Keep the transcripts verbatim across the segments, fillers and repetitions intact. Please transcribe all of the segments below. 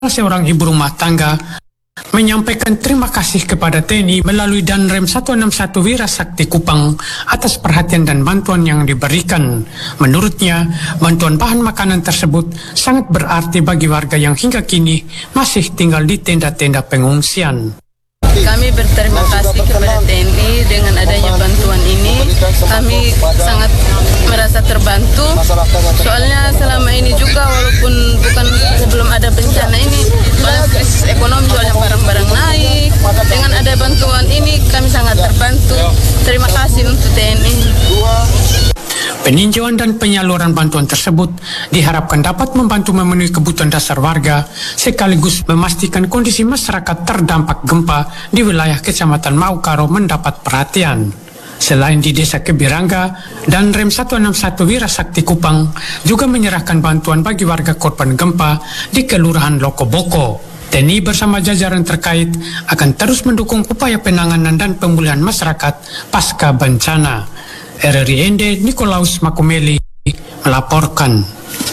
seorang ibu rumah tangga menyampaikan terima kasih kepada T N I melalui Danrem seratus enam puluh satu Wirasakti Kupang atas perhatian dan bantuan yang diberikan. Menurutnya, bantuan bahan makanan tersebut sangat berarti bagi warga yang hingga kini masih tinggal di tenda-tenda pengungsian. Kami berterima kasih kepada T N I dengan adanya bantuan ini. Kami sangat merasa terbantu. Soalnya selama ini juga walaupun bukan sebelum ada bencana ini, soalnya krisis ekonomi, soalnya barang-barang naik. Dengan ada bantuan ini kami sangat terbantu. Terima kasih untuk T N I. Peninjauan dan penyaluran bantuan tersebut diharapkan dapat membantu memenuhi kebutuhan dasar warga sekaligus memastikan kondisi masyarakat terdampak gempa di wilayah Kecamatan Maukaro mendapat perhatian. Selain di Desa Kebirangga, Danrem seratus enam puluh satu Wirasakti Kupang juga menyerahkan bantuan bagi warga korban gempa di Kelurahan Lokoboko. T N I bersama jajaran terkait akan terus mendukung upaya penanganan dan pemulihan masyarakat pasca bencana. R R I Ende Nikolaus Makumeli melaporkan.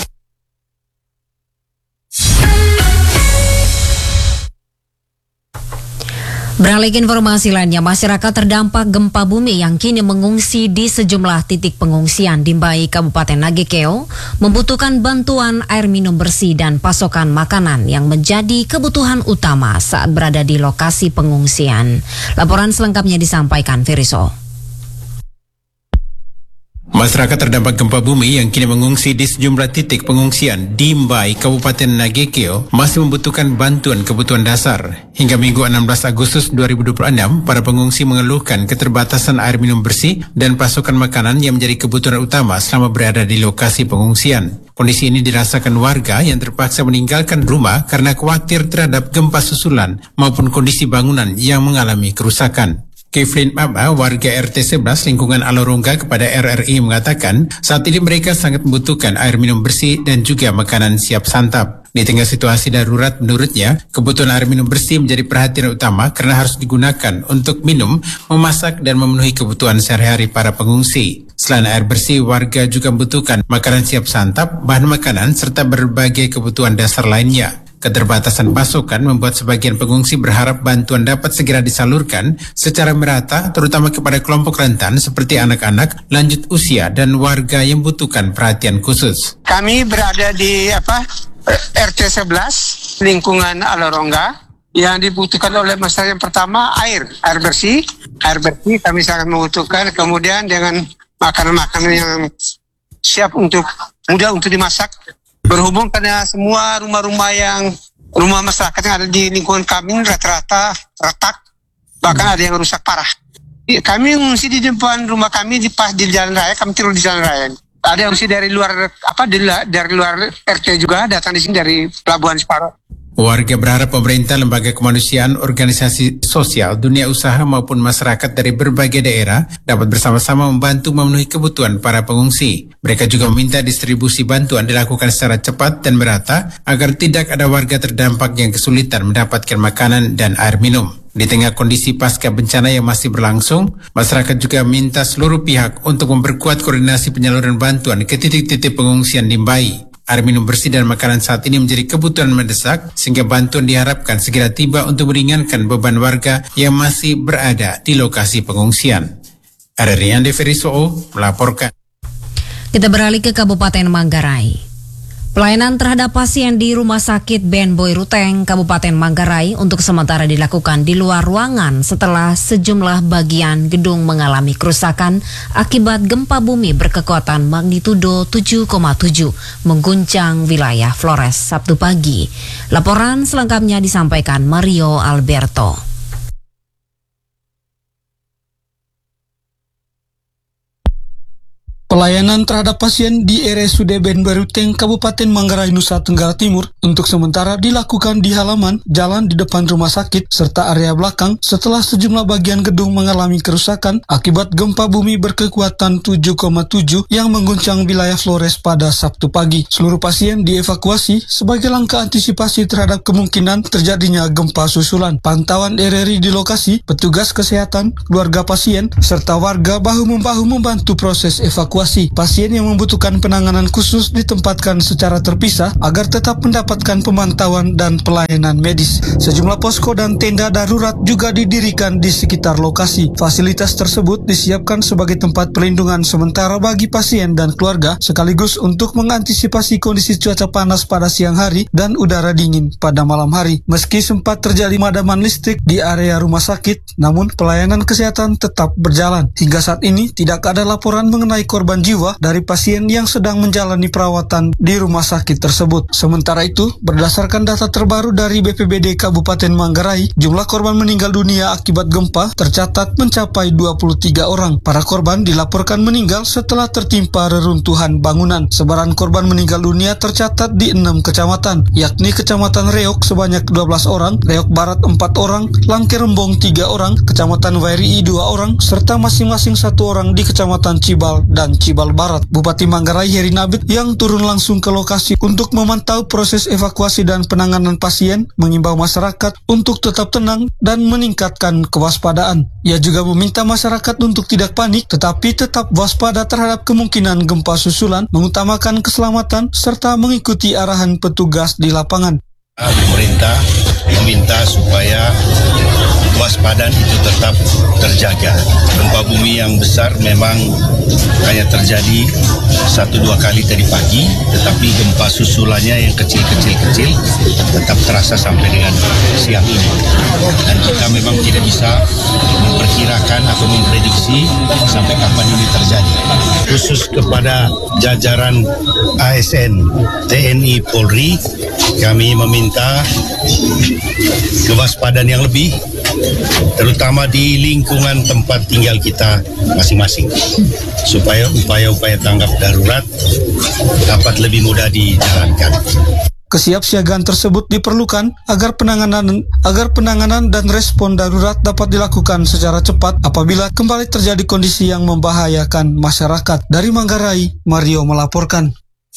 Beralih ke informasi lainnya, masyarakat terdampak gempa bumi yang kini mengungsi di sejumlah titik pengungsian di Mbai, Kabupaten Nagekeo, membutuhkan bantuan air minum bersih dan pasokan makanan yang menjadi kebutuhan utama saat berada di lokasi pengungsian. Laporan selengkapnya disampaikan Firiso. Masyarakat terdampak gempa bumi yang kini mengungsi di sejumlah titik pengungsian di Mbai, Kabupaten Nagekeo masih membutuhkan bantuan kebutuhan dasar. Hingga Minggu enam belas Agustus dua ribu dua puluh enam, para pengungsi mengeluhkan keterbatasan air minum bersih dan pasokan makanan yang menjadi kebutuhan utama selama berada di lokasi pengungsian. Kondisi ini dirasakan warga yang terpaksa meninggalkan rumah karena khawatir terhadap gempa susulan maupun kondisi bangunan yang mengalami kerusakan. Keflin Maba, warga R T sebelas lingkungan Alorongga kepada R R I mengatakan saat ini mereka sangat membutuhkan air minum bersih dan juga makanan siap santap. Di tengah situasi darurat, menurutnya, kebutuhan air minum bersih menjadi perhatian utama karena harus digunakan untuk minum, memasak, dan memenuhi kebutuhan sehari-hari para pengungsi. Selain air bersih, warga juga membutuhkan makanan siap santap, bahan makanan, serta berbagai kebutuhan dasar lainnya. Keterbatasan pasokan membuat sebagian pengungsi berharap bantuan dapat segera disalurkan secara merata, terutama kepada kelompok rentan seperti anak-anak, lanjut usia, dan warga yang membutuhkan perhatian khusus. Kami berada di apa R T sebelas, lingkungan Alorongga, yang dibutuhkan oleh masyarakat yang pertama air, air bersih, air bersih kami sangat membutuhkan. Kemudian dengan makanan-makanan yang siap untuk mudah untuk dimasak. Berhubung karena semua rumah-rumah yang rumah masyarakat yang ada di lingkungan kami rata-rata retak, bahkan ada yang rusak parah. Kami mengungsi di depan rumah kami di pas di jalan raya, kami tidur di jalan raya. Ada yang mengungsi dari luar apa dari luar R T juga datang di sini dari Pelabuhan Separo. Warga berharap pemerintah, lembaga kemanusiaan, organisasi sosial, dunia usaha maupun masyarakat dari berbagai daerah dapat bersama-sama membantu memenuhi kebutuhan para pengungsi. Mereka juga meminta distribusi bantuan dilakukan secara cepat dan merata agar tidak ada warga terdampak yang kesulitan mendapatkan makanan dan air minum. Di tengah kondisi pasca bencana yang masih berlangsung, masyarakat juga minta seluruh pihak untuk memperkuat koordinasi penyaluran bantuan ke titik-titik pengungsian di Mbai. Air minum bersih dan makanan saat ini menjadi kebutuhan mendesak sehingga bantuan diharapkan segera tiba untuk meringankan beban warga yang masih berada di lokasi pengungsian. R R I Ande Feriso melaporkan. Kita beralih ke Kabupaten Manggarai. Pelayanan terhadap pasien di Rumah Sakit Ben Boy Ruteng, Kabupaten Manggarai untuk sementara dilakukan di luar ruangan setelah sejumlah bagian gedung mengalami kerusakan akibat gempa bumi berkekuatan magnitudo tujuh koma tujuh mengguncang wilayah Flores Sabtu pagi. Laporan selengkapnya disampaikan Mario Alberto. Pelayanan terhadap pasien di R S U D Ben Boy Ruteng, Kabupaten Manggarai, Nusa Tenggara Timur untuk sementara dilakukan di halaman, jalan di depan rumah sakit, serta area belakang setelah sejumlah bagian gedung mengalami kerusakan akibat gempa bumi berkekuatan tujuh koma tujuh yang mengguncang wilayah Flores pada Sabtu pagi. Seluruh pasien dievakuasi sebagai langkah antisipasi terhadap kemungkinan terjadinya gempa susulan. Pantauan R R I di lokasi, petugas kesehatan, keluarga pasien, serta warga bahu-membahu membantu proses evakuasi. isolasi. Pasien yang membutuhkan penanganan khusus ditempatkan secara terpisah agar tetap mendapatkan pemantauan dan pelayanan medis. Sejumlah posko dan tenda darurat juga didirikan di sekitar lokasi. Fasilitas tersebut disiapkan sebagai tempat perlindungan sementara bagi pasien dan keluarga, sekaligus untuk mengantisipasi kondisi cuaca panas pada siang hari dan udara dingin pada malam hari. Meski sempat terjadi pemadaman listrik di area rumah sakit, namun pelayanan kesehatan tetap berjalan. Hingga saat ini tidak ada laporan mengenai korban jiwa dari pasien yang sedang menjalani perawatan di rumah sakit tersebut. Sementara itu, berdasarkan data terbaru dari B P B D Kabupaten Manggarai, jumlah korban meninggal dunia akibat gempa tercatat mencapai dua puluh tiga orang. Para korban dilaporkan meninggal setelah tertimpa reruntuhan bangunan. Sebaran korban meninggal dunia tercatat di enam kecamatan, yakni Kecamatan Reok sebanyak dua belas orang, Reok Barat empat orang, Langke Rembong tiga orang, Kecamatan Wairi dua orang, serta masing-masing satu orang di Kecamatan Cibal dan Cibal Barat. Bupati Manggarai Heri Nabit yang turun langsung ke lokasi untuk memantau proses evakuasi dan penanganan pasien mengimbau masyarakat untuk tetap tenang dan meningkatkan kewaspadaan. Ia juga meminta masyarakat untuk tidak panik tetapi tetap waspada terhadap kemungkinan gempa susulan, mengutamakan keselamatan serta mengikuti arahan petugas di lapangan. Pemerintah meminta supaya kewaspadaan itu tetap terjaga. Gempa bumi yang besar memang hanya terjadi satu dua kali tadi pagi, tetapi gempa susulannya yang kecil-kecil-kecil tetap terasa sampai dengan siang ini. Dan kita memang tidak bisa memperkirakan atau memprediksi sampai kapan ini terjadi. Khusus kepada jajaran A S N, T N I, Polri, kami meminta kewaspadaan yang lebih, terutama di lingkungan tempat tinggal kita masing-masing, supaya upaya-upaya tanggap darurat dapat lebih mudah dijalankan. Kesiapsiagaan tersebut diperlukan agar penanganan agar penanganan dan respon darurat dapat dilakukan secara cepat apabila kembali terjadi kondisi yang membahayakan masyarakat. Dari Manggarai, Mario melaporkan.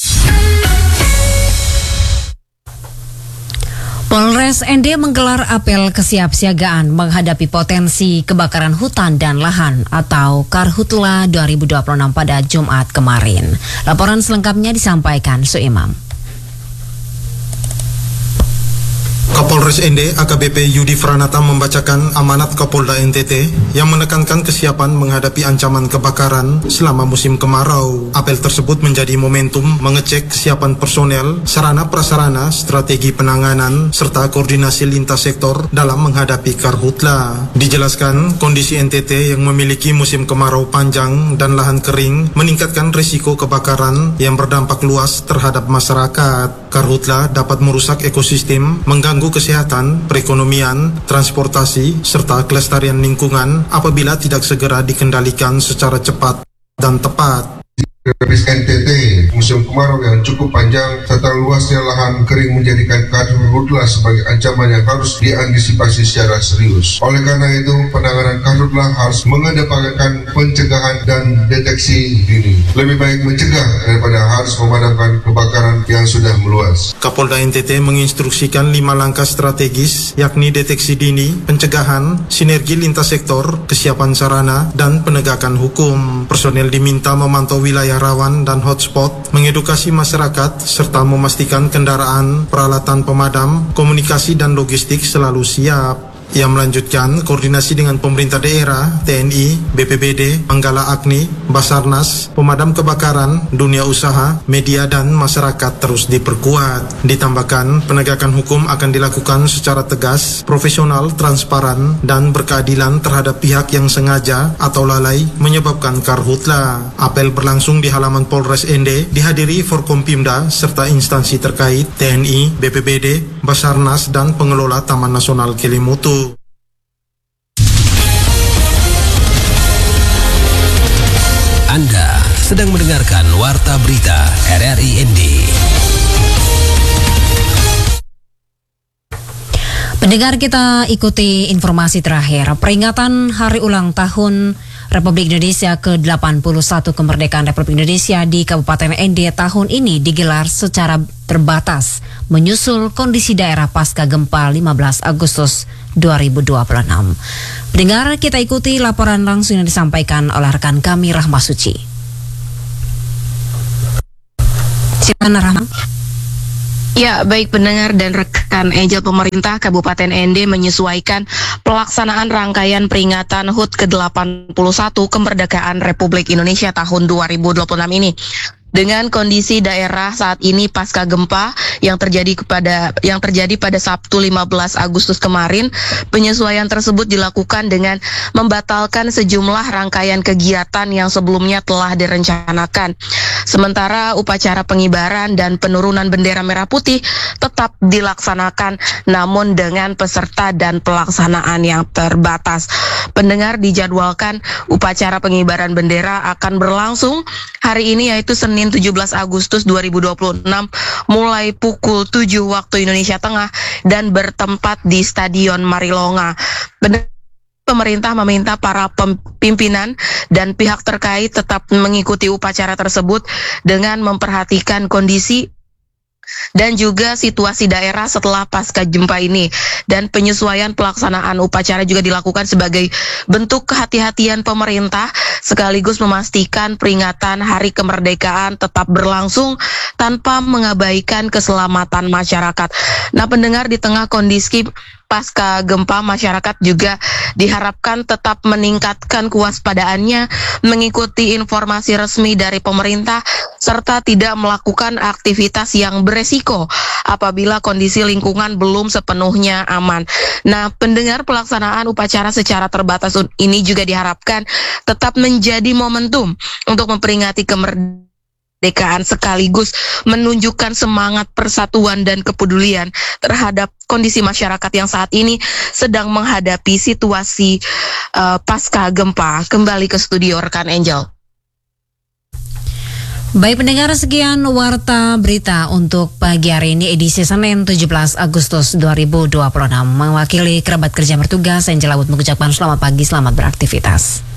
Polres N D menggelar apel kesiapsiagaan menghadapi potensi kebakaran hutan dan lahan atau Karhutla dua ribu dua puluh enam pada Jumat kemarin. Laporan selengkapnya disampaikan Suimam. Kapolres N D A K B P Yudi Franata membacakan amanat Kapolda N T T yang menekankan kesiapan menghadapi ancaman kebakaran selama musim kemarau. Apel tersebut menjadi momentum mengecek kesiapan personel, sarana prasarana, strategi penanganan, serta koordinasi lintas sektor dalam menghadapi Karhutla. Dijelaskan, kondisi N T T yang memiliki musim kemarau panjang dan lahan kering meningkatkan risiko kebakaran yang berdampak luas terhadap masyarakat. Karhutla dapat merusak ekosistem, mengganggu kesehatan, perekonomian, transportasi, serta kelestarian lingkungan apabila tidak segera dikendalikan secara cepat dan tepat. N T T musim kemarau yang cukup panjang serta luasnya lahan kering menjadikan Karhutla sebagai ancaman yang harus diantisipasi secara serius. Oleh karena itu, penanganan Karhutla harus mengedepankan pencegahan dan deteksi dini. Lebih baik mencegah daripada harus memadamkan kebakaran yang sudah meluas. Kapolda N T T menginstruksikan lima langkah strategis, yakni deteksi dini, pencegahan, sinergi lintas sektor, kesiapan sarana, dan penegakan hukum. Personel diminta memantau wilayah rawan dan hotspot, mengedukasi masyarakat, serta memastikan kendaraan, peralatan pemadam, komunikasi dan logistik selalu siap. Ia melanjutkan koordinasi dengan pemerintah daerah, T N I, B P B D, Manggala Agni, Basarnas, pemadam kebakaran, dunia usaha, media dan masyarakat terus diperkuat. Ditambahkan, penegakan hukum akan dilakukan secara tegas, profesional, transparan, dan berkeadilan terhadap pihak yang sengaja atau lalai menyebabkan Karhutla. Apel berlangsung di halaman Polres N D, dihadiri Forkompimda serta instansi terkait, T N I, B P B D, Basarnas, dan pengelola Taman Nasional Kelimutu. Anda sedang mendengarkan Warta Berita R R I N D. Pendengar, kita ikuti informasi terakhir. Peringatan Hari Ulang Tahun Republik Indonesia ke delapan puluh satu kemerdekaan Republik Indonesia di Kabupaten N D tahun ini digelar secara terbatas menyusul kondisi daerah pasca gempa lima belas Agustus dua ribu dua puluh enam. Pendengar, kita ikuti laporan langsung yang disampaikan oleh rekan kami Rahma Suci. Silakan Rahman. Ya, baik pendengar dan rekan Angel, pemerintah Kabupaten N D menyesuaikan pelaksanaan rangkaian peringatan H U T ke delapan puluh satu kemerdekaan Republik Indonesia tahun dua ribu dua puluh enam ini. Dengan kondisi daerah saat ini pasca gempa yang terjadi kepada yang terjadi pada Sabtu lima belas Agustus kemarin, penyesuaian tersebut dilakukan dengan membatalkan sejumlah rangkaian kegiatan yang sebelumnya telah direncanakan. Sementara upacara pengibaran dan penurunan bendera merah putih tetap dilaksanakan, namun dengan peserta dan pelaksanaan yang terbatas. Pendengar, dijadwalkan upacara pengibaran bendera akan berlangsung hari ini, yaitu Senin tujuh belas Agustus dua ribu dua puluh enam mulai pukul tujuh waktu Indonesia Tengah dan bertempat di Stadion Marilonga. Pemerintah meminta para pimpinan dan pihak terkait tetap mengikuti upacara tersebut dengan memperhatikan kondisi dan juga situasi daerah setelah pasca gempa ini. Dan penyesuaian pelaksanaan upacara juga dilakukan sebagai bentuk kehati-hatian pemerintah sekaligus memastikan peringatan Hari Kemerdekaan tetap berlangsung tanpa mengabaikan keselamatan masyarakat. Nah, pendengar, di tengah kondisi pasca gempa, masyarakat juga diharapkan tetap meningkatkan kewaspadaannya, mengikuti informasi resmi dari pemerintah, serta tidak melakukan aktivitas yang beresiko apabila kondisi lingkungan belum sepenuhnya aman. Nah, pendengar, pelaksanaan upacara secara terbatas ini juga diharapkan tetap menjadi momentum untuk memperingati kemerdekaan Kemerdekaan sekaligus menunjukkan semangat persatuan dan kepedulian terhadap kondisi masyarakat yang saat ini sedang menghadapi situasi uh, pasca gempa. Kembali ke studio rekan Angel. Baik pendengar, sekian Warta Berita untuk pagi hari ini edisi Senin tujuh belas Agustus dua ribu dua puluh enam. Mewakili kerabat kerja bertugas, Angel Awud mengucapkan selamat pagi, selamat beraktivitas.